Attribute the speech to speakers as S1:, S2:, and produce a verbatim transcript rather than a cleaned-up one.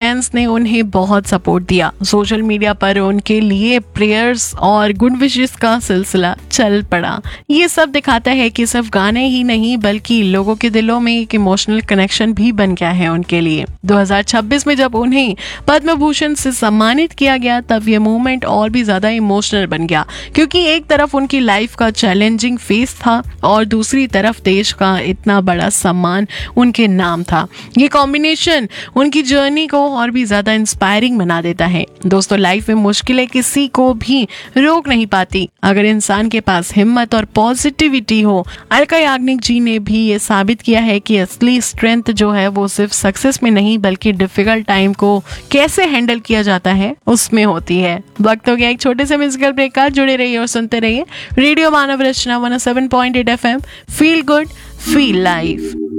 S1: Fans ने उन्हें बहुत सपोर्ट दिया। सोशल मीडिया पर उनके लिए प्रेयर्स और गुड विशेस का सिलसिला चल पड़ा। ये सब दिखाता है कि सिर्फ गाने ही नहीं बल्कि लोगों के दिलों में एक इमोशनल कनेक्शन भी बन गया है उनके लिए। दो हज़ार छब्बीस में जब उन्हें पद्म भूषण से सम्मानित किया गया तब ये मूवमेंट और भी ज्यादा इमोशनल बन गया, क्योंकि एक तरफ उनकी लाइफ का चैलेंजिंग फेस था और दूसरी तरफ देश का इतना बड़ा सम्मान उनके नाम था। ये कॉम्बिनेशन उनकी जर्नी को और भी ज्यादा इंस्पायरिंग बना देता है। दोस्तों, लाइफ में मुश्किलें किसी को भी रोक नहीं पाती अगर इंसान के पास हिम्मत और पॉजिटिविटी हो। अलका याग्निक जी ने भी ये साबित किया है कि असली स्ट्रेंथ जो है वो सिर्फ सक्सेस में नहीं बल्कि डिफिकल्ट टाइम को कैसे हैंडल किया जाता है उसमें होती है। वक्त हो गया एक छोटे से म्यूजिकल ब्रेक का। जुड़े रहिए और सुनते रहिए रेडियो मानव रचना one O seven point eight F M. Feel good, feel live.